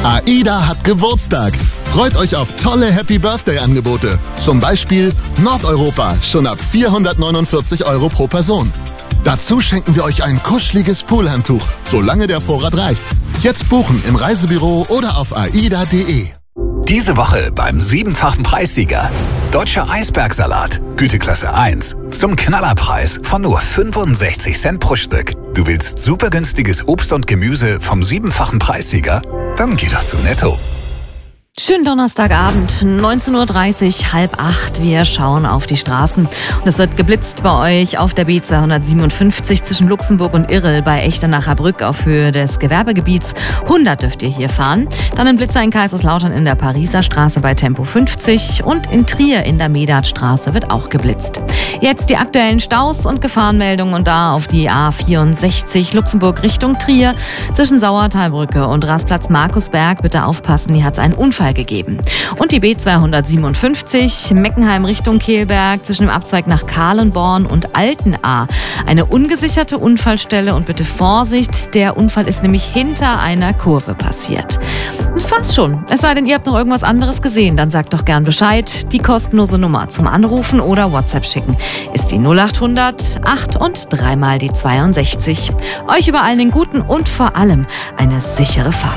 AIDA hat Geburtstag. Freut euch auf tolle Happy Birthday Angebote. Zum Beispiel Nordeuropa, schon ab 449 € pro Person. Dazu schenken wir euch ein kuscheliges Poolhandtuch, solange der Vorrat reicht. Jetzt buchen im Reisebüro oder auf aida.de. Diese Woche beim 7-fachen Preissieger. Deutscher Eisbergsalat, Güteklasse 1. Zum Knallerpreis von nur 65 Cent pro Stück. Du willst super günstiges Obst und Gemüse vom 7-fachen Preissieger? Dann geh doch zu Netto. Schönen Donnerstagabend, 19:30 Uhr, 7:30. Wir schauen auf die Straßen. Und es wird geblitzt bei euch auf der B257 zwischen Luxemburg und Irrel bei Echternacher Brück auf Höhe des Gewerbegebiets. 100 dürft ihr hier fahren. Dann ein Blitzer in Kaiserslautern in der Pariser Straße bei Tempo 50 und in Trier in der Medatstraße wird auch geblitzt. Jetzt die aktuellen Staus und Gefahrenmeldungen und da auf die A64 Luxemburg Richtung Trier zwischen Sauertalbrücke und Rastplatz Markusberg. Bitte aufpassen, hier hat es einen Unfall gegeben. Und die B257 Meckenheim Richtung Kehlberg zwischen dem Abzweig nach Kahlenborn und Altenahr. Eine ungesicherte Unfallstelle und bitte Vorsicht, der Unfall ist nämlich hinter einer Kurve passiert. Das war's schon. Es sei denn, ihr habt noch irgendwas anderes gesehen, dann sagt doch gern Bescheid. Die kostenlose Nummer zum Anrufen oder WhatsApp schicken ist die 0800 8 und 3 mal die 62. Euch über allen den guten und vor allem eine sichere Fahrt.